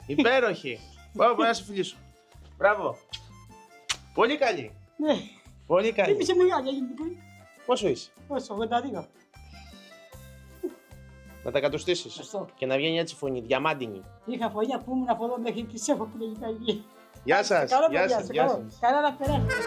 Υπέροχη. Πάω να σε φιλήσω. Μπράβο. Πολύ καλή. Ναι. Πολύ καλή. Είσαι μεγάλη, έγινε μικρή. Πόσο είσαι? Πόσο, 82. Να τα κατοστήσεις. Αυτό. Και να βγαίνει έτσι φωνή, διαμάντινη. Είχα φωνή που ήμουν από εδώ μέχρι τη Σέφα που λέγει τα ίδια. Γεια σας. Καλό Γεια παιδιά, σας. σε Γεια καλό. σας. Καλά να περάσετε.